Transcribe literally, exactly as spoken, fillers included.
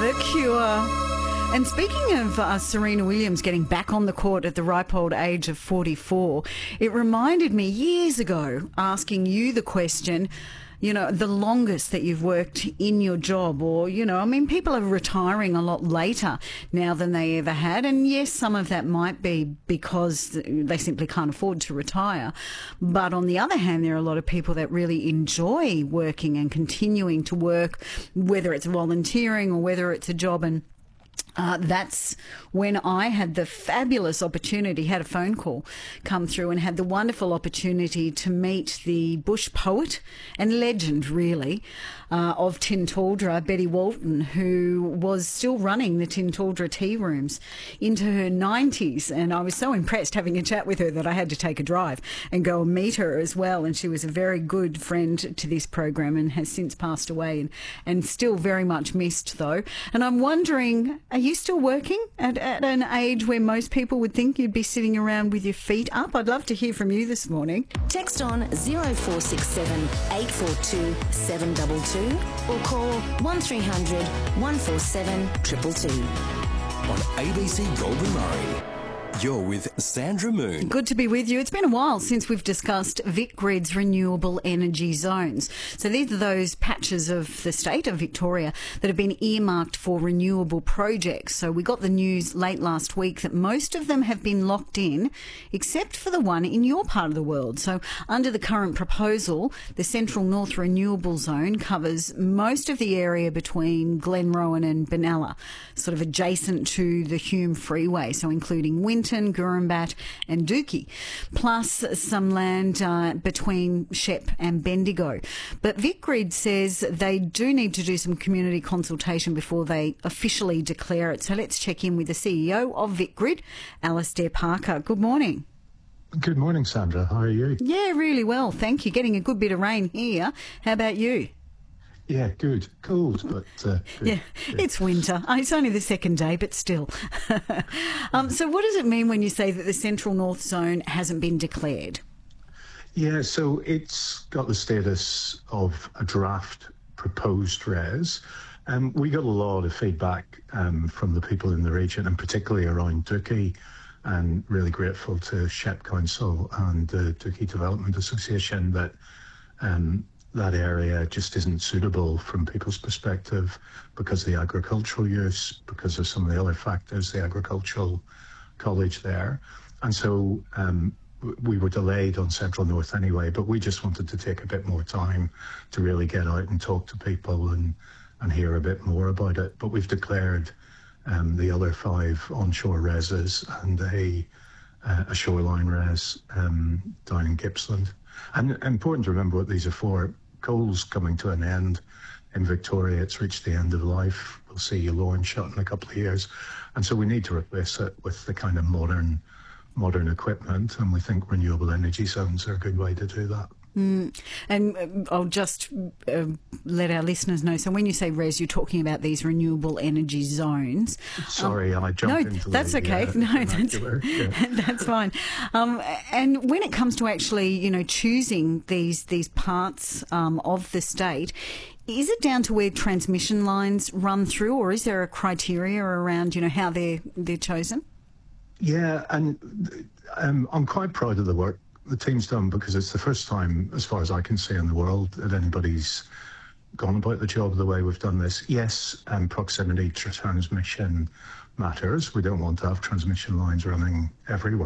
The Cure. And speaking of uh, Serena Williams getting back on the court at the ripe old age of forty-four, it reminded me years ago asking you the question, you know, the longest that you've worked in your job, or, you know, I mean, people are retiring a lot later now than they ever had. And yes, some of that might be because they simply can't afford to retire. But on the other hand, there are a lot of people that really enjoy working and continuing to work, whether it's volunteering or whether it's a job. And Uh, that's when I had the fabulous opportunity, had a phone call come through and had the wonderful opportunity to meet the bush poet and legend, really, uh, of Tintaldra, Betty Walton, who was still running the Tintaldra tea rooms into her nineties. And I was so impressed having a chat with her that I had to take a drive and go and meet her as well. And she was a very good friend to this program and has since passed away, and, and still very much missed, though. And I'm wondering, are you still working at, at an age where most people would think you'd be sitting around with your feet up? I'd love to hear from you this morning. Text on zero four six seven, eight four two, seven two two or call one three hundred, one four seven, two two two. On A B C Golden Murray, you're with Sandra Moon. Good to be with you. It's been a while since we've discussed VicGrid's renewable energy zones. So these are those patches of the state of Victoria that have been earmarked for renewable projects. So we got the news late last week that most of them have been locked in, except for the one in your part of the world. So under the current proposal, the Central North Renewable Zone covers most of the area between Glenrowan and Benalla, sort of adjacent to the Hume Freeway, so including Winton, Gurumbat and Dookie, plus some land uh, between Shep and Bendigo. But VicGrid says they do need to do some community consultation before they officially declare it. So let's check in with the C E O of VicGrid, Alastair Parker. Good morning. Good morning, Sandra. How are you? Yeah, really well, thank you. Getting a good bit of rain here. How about you? Yeah, good. Cold, but uh, good. Yeah, good. It's winter. It's only the second day, but still. um, so what does it mean when you say that the Central North Zone hasn't been declared? Yeah, so it's got the status of a draft proposed res. Um, we got a lot of feedback um, from the people in the region, and particularly around Dookie, and really grateful to Shep Council and the Dookie Development Association that um, that area just isn't suitable from people's perspective because of the agricultural use, because of some of the other factors, the agricultural college there. And so um, we were delayed on Central North anyway, but we just wanted to take a bit more time to really get out and talk to people and, and hear a bit more about it. But we've declared um, the other five onshore reses and a, uh, a shoreline res um, down in Gippsland. And important to remember what these are for. Coal's coming to an end in Victoria. It's reached the end of life. We'll see Lorne shut in a couple of years. And so we need to replace it with the kind of modern modern equipment. And we think renewable energy zones are a good way to do that. Mm. And uh, I'll just uh, let our listeners know. So when you say res, you're talking about these renewable energy zones. Sorry, um, I jumped no, into that's the, okay. Uh, no, that's, yeah. that's fine. Um, and when it comes to actually, you know, choosing these these parts um, of the state, is it down to where transmission lines run through, or is there a criteria around, you know, how they're they're chosen? Yeah, and um, I'm quite proud of the work the team's done, because it's the first time, as far as I can see in the world, that anybody's gone about the job the way we've done this. Yes, um, proximity to transmission matters. We don't want to have transmission lines running everywhere.